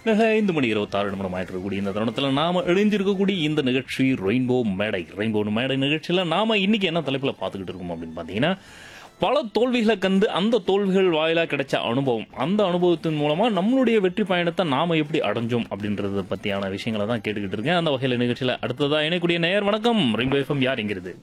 5 மணி 26 நிமிடம் ஆயிட்டு இருக்கக்கூடிய இந்த தருணத்தில் நாம இணைஞ்சிருக்கக்கூடிய இந்த நிகழ்ச்சி ரெயின்போ மேடை நிகழ்ச்சியில் நாம இன்னைக்கு என்ன தலைப்பில் பார்த்துக்கிட்டு இருக்கோம் அப்படின்னு பார்த்தீங்கன்னா, பல தோல்விகளை கண்டு அந்த தோல்விகள் வாயிலாக கிடைச்ச அனுபவம், அந்த அனுபவத்தின் மூலமா நம்மளுடைய வெற்றி பயணத்தை நாம எப்படி அடைஞ்சோம் அப்படின்றத பத்தியான விஷயங்களை தான் கேட்டுக்கிட்டு இருக்கேன். அந்த வகையில் நிகழ்ச்சியில் அடுத்ததா இணைக்கூடிய நேயர் வணக்கம். ரெயின்போ எஃப்எம் யார் எங்கிறது?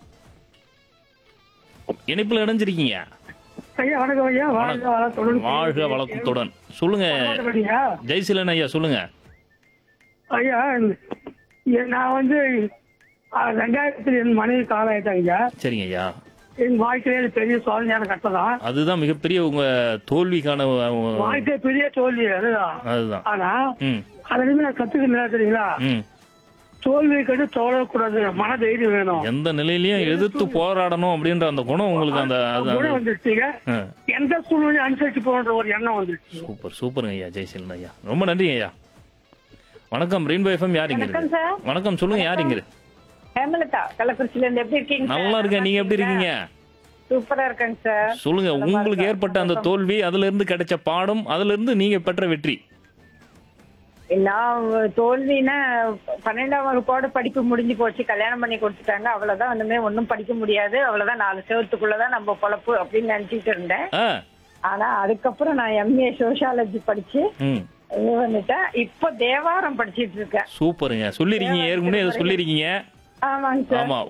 இணைப்புல இணைஞ்சிருக்கீங்க. ஐயா வணக்கம் ஐயா. வாழ்க வளத்துடன் சொல்லுங்க. ஜெய்சீலன் ஐயா சொல்லுங்க. ஐயா நான் வந்து 2000 என் மனைவி காலம் ஆயிட்டாங்க ஐயா. சரிங்க ஐயா. என் வாழ்க்கையில பெரிய சோதனையான கட்டதான். அதுதான் மிகப்பெரிய உங்க தோல்விக்கான வாழ்க்கை பெரிய தோல்வி அதுதான். அதுதான். ஆனா அதுலயுமே நான் கத்துக்க தெரியுங்களா, தோல்வியை கண்டு தோழக்கூடாது, மன தைரியம் வேணும். எந்த நிலையிலயும் எதிர்த்து போராடணும் அப்படின்ற அந்த குணம் உங்களுக்கு அந்த குணம் வந்துருச்சுங்க. எந்த சூழ்நிலையும் அனுசரிச்சு போன்ற ஒரு எண்ணம் வந்துருச்சு. சூப்பருங்க ஐயா. ஜெய்சீலன் ஐயா ரொம்ப நன்றி ஐயா. வணக்கம். ரெயின்போ எஃப்எம் யார் இங்க? வணக்கம் சொல்லுங்க. யார் இங்க? ஹேமலதா கள்ளக்குறிச்சில இருந்து. எப்படி இருக்கீங்க? நல்லா இருக்கேன். நீங்க எப்படி இருக்கீங்க? சூப்பரா இருக்கேங்க சார். சொல்லுங்க. உங்களுக்கு ஏற்பட்ட அந்த தோல்வி, அதுல இருந்து கிடைச்ச பாடம், அதுல இருந்து நீங்க பெற்ற வெற்றி. எல்லாம் தோல்வினா 12ஆம் வகுப்போட படிப்பு முடிஞ்சு போச்சு, கல்யாணம் பண்ணி கொடுத்துட்டாங்க, அவ்வளவுதான். ஒண்ணுமே ஒன்னும் படிக்க முடியாது, அவ்வளவுதான், 4 செவத்துக்குள்ளதான் நம்ம பொழப்பு அப்படின்னு நினைச்சிட்டு இருந்தேன். ஆனா அதுக்கப்புறம் நான் எம்ஏ சோசியாலஜி படிச்சு வந்துட்டேன். இப்ப தேவாரம் படிச்சிட்டு இருக்கேன். சூப்பருங்க. சொல்லிருக்கீங்க ஏற்கனவே சொல்லிருக்கீங்க. ஆமாங்க சார். ஆமா.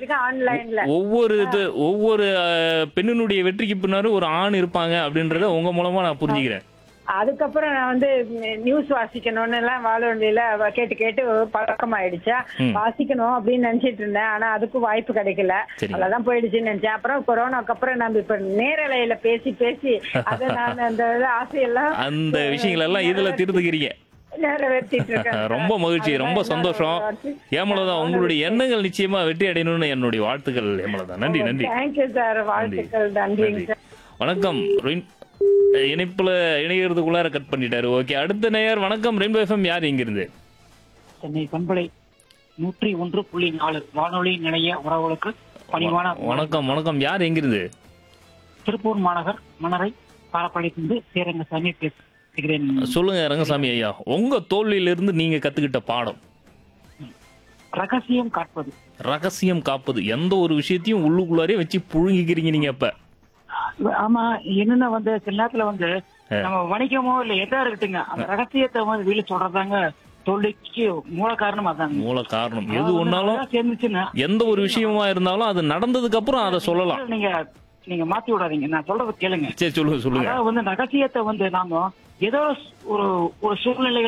ஒவ்வொரு பெண்ணினுடைய வெற்றிக்கு பின்னாடி ஒரு ஆண் இருப்பாங்க அப்படின்றத உங்க மூலமா நான் புரிஞ்சுக்கிறேன். அதுக்கப்புறம் நான் வந்து நியூஸ் வாசிக்கணும்னு எல்லாம் வானொலியில கேட்டு கேட்டு பழக்கமாயிடுச்சா, வாசிக்கணும் அப்படின்னு நினைச்சிட்டு இருந்தேன். ஆனா அதுக்கும் வாய்ப்பு கிடைக்கல, அவ்வளவுதான் போயிடுச்சுன்னு நினைச்சேன். அப்புறம் கொரோனாக்கு அப்புறம் நம்ம இப்ப நேரலையில பேசி பேசி அதை நான் அந்த ஆசையெல்லாம் அந்த விஷயங்கள் எல்லாம் இதுல திருத்துக்கிறீங்க. ரொம்ப மகிழ்ச்சி, ரொம்ப சந்தோஷம். ஏமலதா, உங்களுடைய எண்ணங்கள் நிச்சயமா வெற்றி அடையணும்னு என்னுடைய வாழ்த்துக்கள். ஏமலதா நன்றி. நன்றி. Thank you sir. வாழ்த்துக்கள். நன்றி. வணக்கம். இணைப்புல இணைகிறதுக்குள்ளார கட் பண்ணிட்டாரு. ஓகே, அடுத்த நேயர் வணக்கம். ரெயின்போ எஃப்எம் யார் எங்கிருந்து? சென்னை பண்பலை 101.4 வானொலி நிலைய உறவுகளுக்கு பணிவான வணக்கம். வணக்கம். யார் எங்கிருந்து? திருப்பூர் மாநகர் மணரை பாலப்பாளையத்திலிருந்து சேரங்கசாமி பேசுகிறேன். சொல்லுங்க ரங்கசாமி ஐயா, உங்க தோல்வியிலிருந்து நீங்க கத்துக்கிட்ட பாடம். ரகசியம் காப்பது. ரகசியம் காப்பது. எந்த ஒரு விஷயத்தையும் உள்ளுக்குள்ளாரே வச்சு புழுங்கிக்கிறீங்க நீங்க அப்ப. ஆமா. என்னன்னா வந்து சில நேரத்துல வந்து நம்ம வணிகமோ இல்ல எதா இருக்கட்டுங்க, அந்த ரகசியத்தை வந்து வெளியே சொல்றதாங்க தோல்விக்கு மூல காரணம். அதாங்க மூல காரணம். எது ஒன்னாலும் சேர்ந்துச்சுன்னா, எந்த ஒரு விஷயமா இருந்தாலும் அது நடந்ததுக்கு அப்புறம் அதை சொல்லலாம். நீங்க மாத்தி விடாதீங்க, நான் சொல்றது கேளுங்க. சரி சொல்லுங்க. அதாவது வந்து ரகசியத்தை வந்து நாம ஏதோ ஒரு சூழ்நிலைகள்